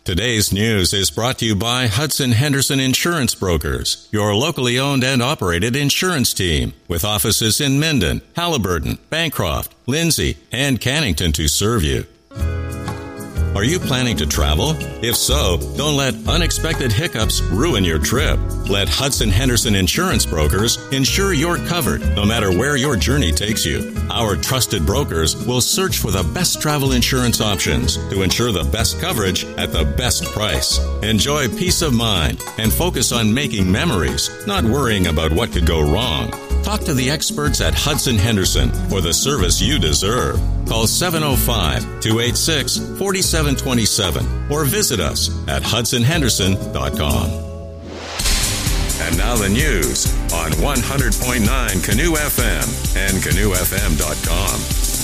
Today's news is brought to you by Hudson Henderson Insurance Brokers, your locally owned and operated insurance team, with offices in Minden, Halliburton, Bancroft, Lindsay, and Cannington to serve you. Are you planning to travel? If so, don't let unexpected hiccups ruin your trip. Let Hudson Henderson Insurance Brokers ensure you're covered no matter where your journey takes you. Our trusted brokers will search for the best travel insurance options to ensure the best coverage at the best price. Enjoy peace of mind and focus on making memories, not worrying about what could go wrong. Talk to the experts at Hudson Henderson for the service you deserve. Call 705-286-4727 or visit us at hudsonhenderson.com. And now the news on 100.9 Canoe FM and canoefm.com.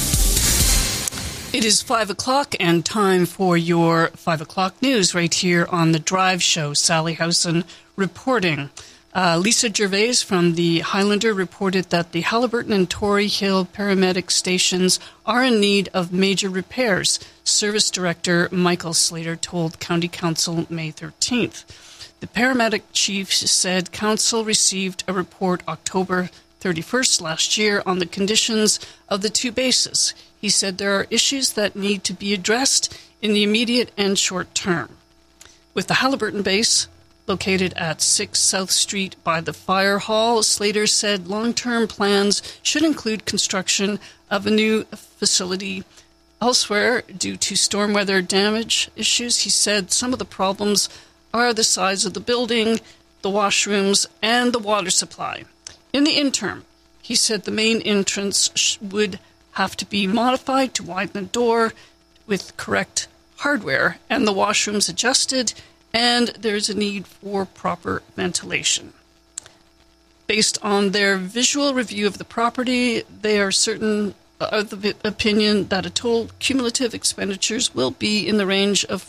It is 5 o'clock and time for your 5 o'clock news right here on The Drive Show. Sally Howson reporting. Lisa Gervais from the Highlander reported that the Halliburton and Tory Hill paramedic stations are in need of major repairs. Service Director Michael Slater told County Council May 13th. The paramedic chief said Council received a report October 31st last year on the conditions of the two bases. He said there are issues that need to be addressed in the immediate and short term. With the Halliburton base located at 6 South Street by the fire hall, Slater said long-term plans should include construction of a new facility elsewhere due to storm weather damage issues. He said some of the problems are the size of the building, the washrooms, and the water supply. In the interim, he said the main entrance would have to be modified to widen the door with correct hardware and the washrooms adjusted, and there's a need for proper ventilation. Based on their visual review of the property, they are certain of the opinion that a total cumulative expenditures will be in the range of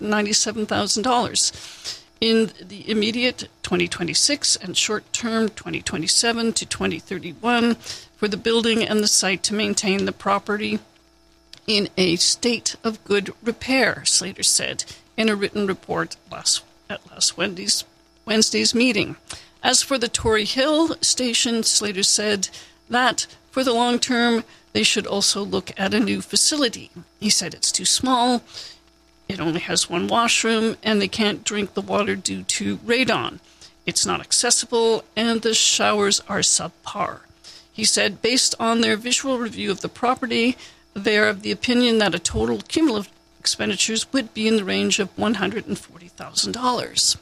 $497,000 in the immediate 2026 and short-term 2027 to 2031 for the building and the site to maintain the property in a state of good repair, Slater said in a written report at last Wednesday's meeting. As for the Tory Hill station, Slater said that for the long term, they should also look at a new facility. He said it's too small, it only has one washroom, and they can't drink the water due to radon. It's not accessible, and the showers are subpar. He said based on their visual review of the property, they are of the opinion that a total cumulative expenditures would be in the range of $140,000.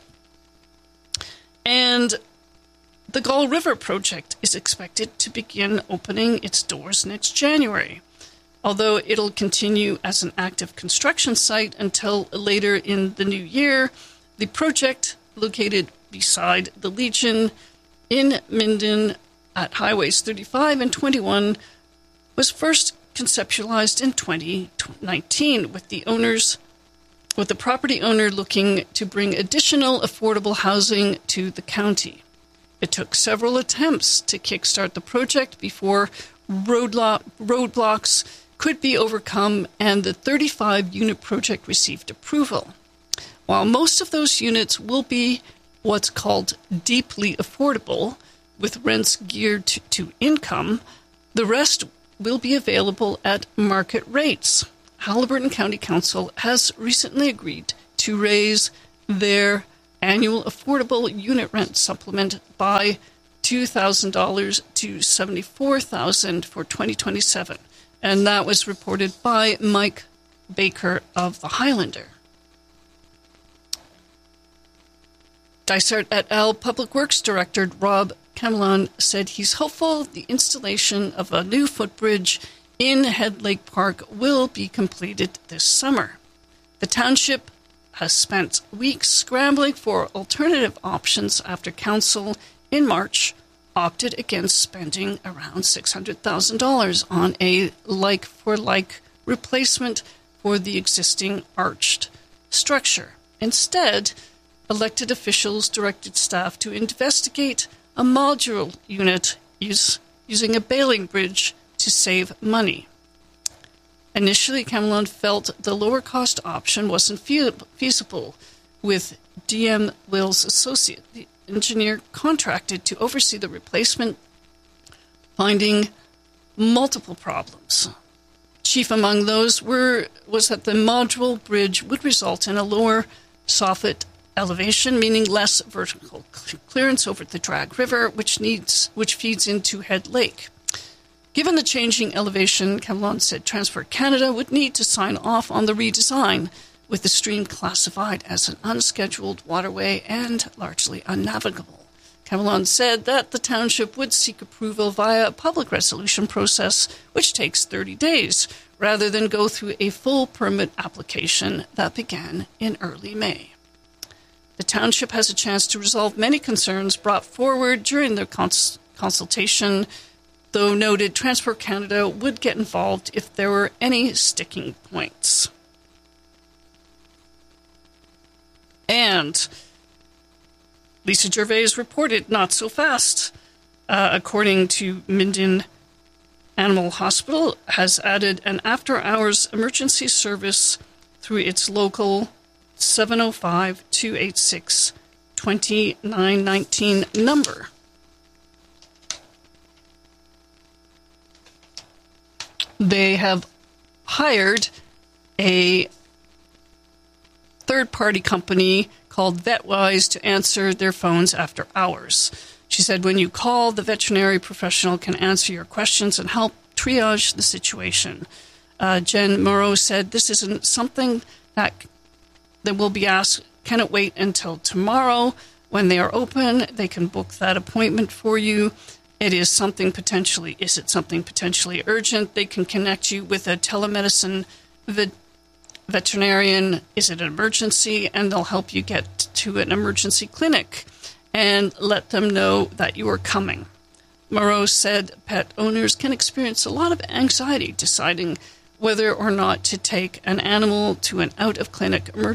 And the Gull River project is expected to begin opening its doors next January. Although it'll continue as an active construction site until later in the new year, the project, located beside the Legion in Minden at Highways 35 and 21, was first conceptualized in 2019 with the property owner looking to bring additional affordable housing to the county. It took several attempts to kickstart the project before roadblocks could be overcome and the 35-unit project received approval. While most of those units will be what's called deeply affordable, with rents geared to income, the rest will be available at market rates. Halliburton County Council has recently agreed to raise their annual affordable unit rent supplement by $2,000 to $74,000 for 2027. And that was reported by Mike Baker of the Highlander. Dysart et al. Public Works Director Rob Camelon said he's hopeful the installation of a new footbridge in Head Lake Park will be completed this summer. The township has spent weeks scrambling for alternative options after council in March opted against spending around $600,000 on a like-for-like replacement for the existing arched structure. Instead, elected officials directed staff to investigate a modular unit using a bailing bridge to save money. Initially, Camelon felt the lower-cost option wasn't feasible, with DM Wills Associate, the engineer contracted to oversee the replacement, finding multiple problems. Chief among those was that the module bridge would result in a lower soffit elevation, meaning less vertical clearance over the Drag River, which feeds into Head Lake. Given the changing elevation, Camelon said Transport Canada would need to sign off on the redesign, with the stream classified as an unscheduled waterway and largely unnavigable. Camelon said that the township would seek approval via a public resolution process, which takes 30 days, rather than go through a full permit application that began in early May. The township has a chance to resolve many concerns brought forward during the consultation, though noted Transport Canada would get involved if there were any sticking points. And Lisa Gervais reported not so fast. According to Minden Animal Hospital, has added an after-hours emergency service through its local 705-286-2919 number. They have hired a third-party company called VetWise to answer their phones after hours. She said when you call, the veterinary professional can answer your questions and help triage the situation. Jen Moreau said this isn't something that will be asked. Can it wait until tomorrow when they are open? They can book that appointment for you. Is it something potentially urgent? They can connect you with a telemedicine veterinarian. Is it an emergency? And they'll help you get to an emergency clinic and let them know that you are coming. Moreau said pet owners can experience a lot of anxiety deciding whether or not to take an animal to an out-of-town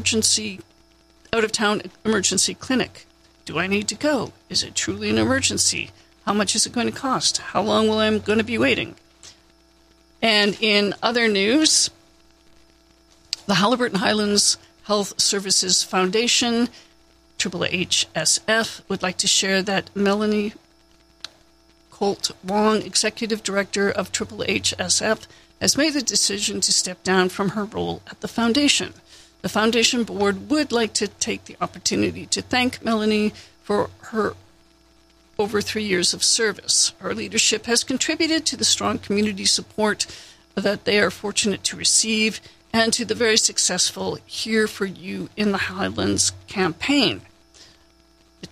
emergency clinic. Do I need to go? Is it truly an emergency? How much is it going to cost? How long will I going to be waiting? And in other news, the Haliburton Highlands Health Services Foundation, HHSF, would like to share that Melanie Colt Wong, Executive Director of HHSF, has made the decision to step down from her role at the foundation. The foundation board would like to take the opportunity to thank Melanie for her over 3 years of service. Her leadership has contributed to the strong community support that they are fortunate to receive and to the very successful Here for You in the Highlands campaign. The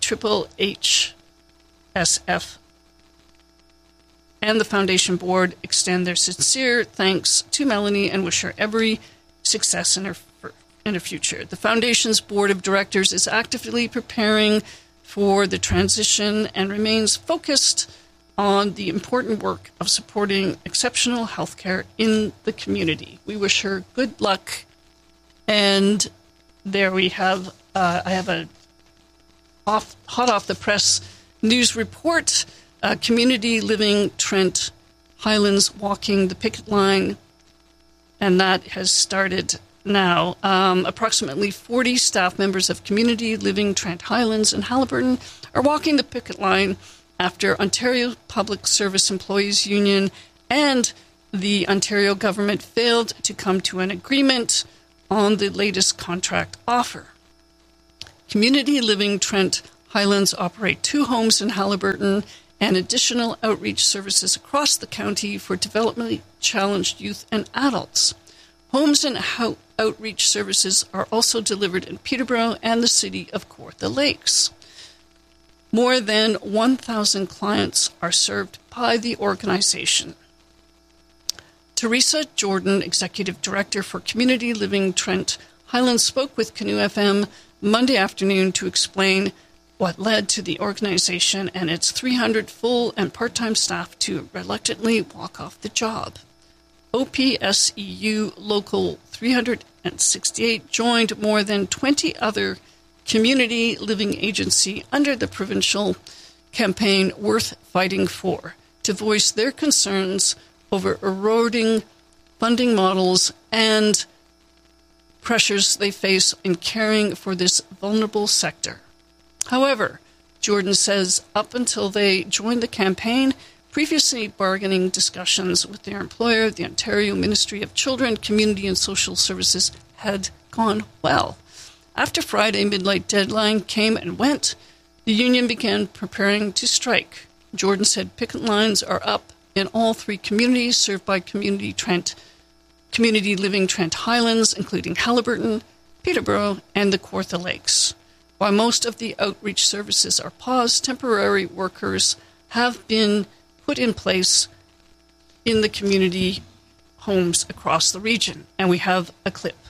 HHSF and the Foundation Board extend their sincere thanks to Melanie and wish her every success in her future. The Foundation's Board of Directors is actively preparing for the transition and remains focused on the important work of supporting exceptional healthcare in the community. We wish her good luck. And there we have, I have a hot off the press news report. Community Living Trent Highlands walking the picket line, and that has started now. Approximately 40 staff members of Community Living Trent Highlands and Haliburton are walking the picket line after Ontario Public Service Employees Union and the Ontario government failed to come to an agreement on the latest contract offer. Community Living Trent Highlands operate 2 homes in Haliburton and additional outreach services across the county for developmentally challenged youth and adults. Homes and outreach services are also delivered in Peterborough and the city of Kawartha Lakes. More than 1,000 clients are served by the organization. Teresa Jordan, Executive Director for Community Living Trent Highlands, spoke with Canoe FM Monday afternoon to explain what led to the organization and its 300 full and part-time staff to reluctantly walk off the job. OPSEU Local 368 joined more than 20 other community living agency under the provincial campaign Worth Fighting For to voice their concerns over eroding funding models and pressures they face in caring for this vulnerable sector. However, Jordan says up until they joined the campaign, previously bargaining discussions with their employer, the Ontario Ministry of Children, Community and Social Services, had gone well. After Friday midnight deadline came and went, the union began preparing to strike. Jordan said picket lines are up in all 3 communities served by Community Living Trent Highlands, including Haliburton, Peterborough, and the Kawartha Lakes. While most of the outreach services are paused, temporary workers have been put in place in the community homes across the region. And we have a clip.